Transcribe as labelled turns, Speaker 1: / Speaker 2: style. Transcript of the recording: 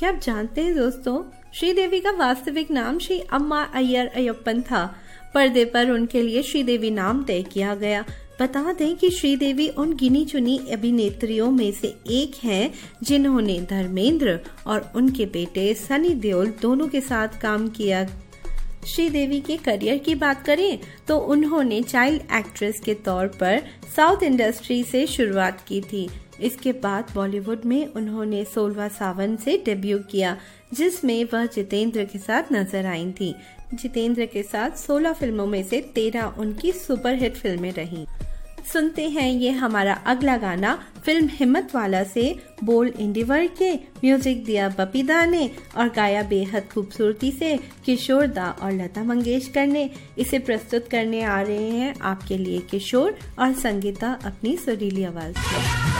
Speaker 1: क्या आप जानते हैं दोस्तों, श्रीदेवी का वास्तविक नाम श्री अम्मा अय्यर अय्यप्पन था। पर्दे पर उनके लिए श्रीदेवी नाम तय किया गया। बता दें कि श्रीदेवी उन गिनी चुनी अभिनेत्रियों में से एक हैं जिन्होंने धर्मेंद्र और उनके बेटे सनी देओल दोनों के साथ काम किया। श्रीदेवी के करियर की बात करें तो उन्होंने चाइल्ड एक्ट्रेस के तौर पर साउथ इंडस्ट्री से शुरुआत की थी। इसके बाद बॉलीवुड में उन्होंने 16वां सावन से डेब्यू किया, जिसमें वह जितेंद्र के साथ नजर आई थी। जितेंद्र के साथ 16 फिल्मों में से 13 उनकी सुपरहिट फिल्में रहीं। सुनते हैं ये हमारा अगला गाना फिल्म हिम्मतवाला से। बोल इंडिवर के, म्यूजिक दिया बपी दा ने और गाया बेहद खूबसूरती से किशोर दा और लता मंगेशकर ने। इसे प्रस्तुत करने आ रहे हैं आपके लिए किशोर और संगीता अपनी सुरीली आवाज में।